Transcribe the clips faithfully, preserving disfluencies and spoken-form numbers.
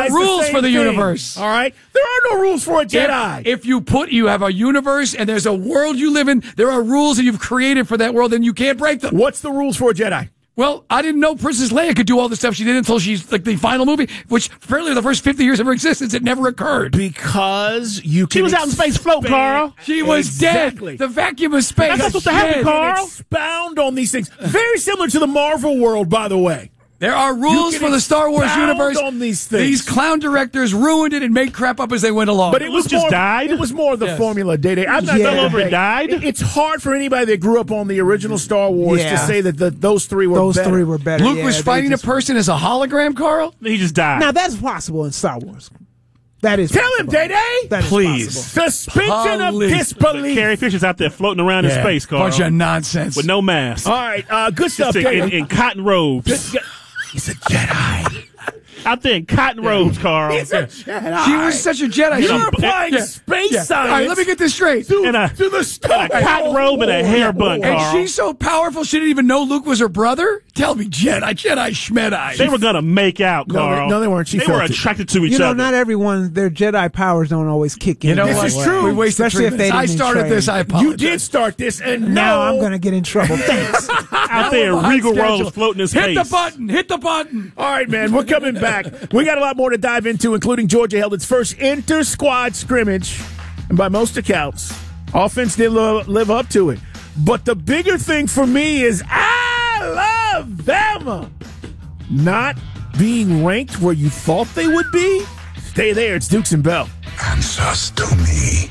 are the rules same for the thing. universe. All right? There are no rules for a Jedi. If, if you put, you have a universe and there's a world you live in, there are rules that you've created for that world and you can't break them. What's the rules for a Jedi? Well, I didn't know Princess Leia could do all the stuff she did until she's like the final movie, which apparently the first fifty years of her existence, it never occurred. Because you can She was out in space floating, Carl. She was Exactly. dead. The vacuum of space. That's supposed to Dead. happen, Carl. Expound on these things. Very similar to the Marvel world, by the way. There are rules You for can the Star Wars expound universe. on these things. These clown directors ruined it and made crap up as they went along. But it was Luke just more, died? It was more the Yes. formula, Day Day. I'm not Yeah. gonna Fell over and debate. died? It- It's hard for anybody that grew up on the original Star Wars Yeah. to say that the, those three were Those better. three were better. Luke yeah, was they fighting just- a person as a hologram, Carl? He just died. Now that's possible in Star Wars. That is Tell him, possible. Day Day. That is Please. possible. Suspension Please. of disbelief. Carrie Fisher's out there floating around in Yeah. space, Carl. Bunch of nonsense. With no mask. All right, uh, good stuff, Just Day in, Day. in cotton robes. He's a Jedi. Out there in cotton robes, Carl. He's a Jedi. She was such a Jedi. You're She- applying Yeah. space Yeah. science. All right, let me get this straight. to, And a- to the Star and a cotton robe and a hair bun, And Carl. she's so powerful she didn't even know Luke was her brother? Tell me, Jedi, Jedi, Schmedai. They were going to make out, No, they- Carl. no, they weren't. She They felt were it. attracted to each You know, other. not everyone, their Jedi powers don't always kick in. You know This what? is true. We wasted Especially three if they minutes. I didn't started train. this. I apologize. You did start this, and Now no, I'm going to get in trouble. Thanks. Out there in Behind regal schedule. robes floating in space. Hit the button. Hit the button. All right, man, we're coming back. We got a lot more to dive into, including Georgia held its first inter-squad scrimmage, and by most accounts, offense didn't lo- live up to it. But the bigger thing for me is Alabama not being ranked where you thought they would be. Stay there. It's Dukes and Bell. Answers to me.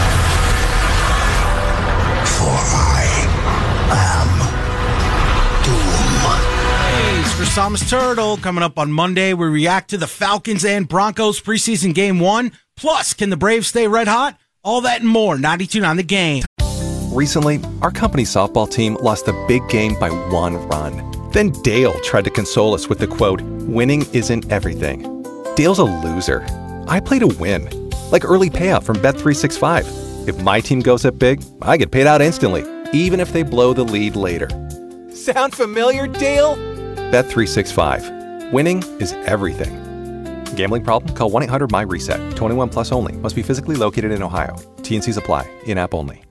For I am doom. Hey, it's Chris Thomas Turtle. Coming up on Monday, we react to the Falcons and Broncos preseason game one. Plus, can the Braves stay red hot? All that and more. ninety-two point nine The Game. Recently, our company's softball team lost a big game by one run. Then Dale tried to console us with the quote, "Winning isn't everything." Dale's a loser. I play to win. Like early payout from Bet three sixty-five. If my team goes up big, I get paid out instantly, even if they blow the lead later. Sound familiar, Dale? Bet three sixty-five. Winning is everything. Gambling problem? Call one eight hundred M Y RESET. twenty-one plus only. Must be physically located in Ohio. T and C's apply. In-app only.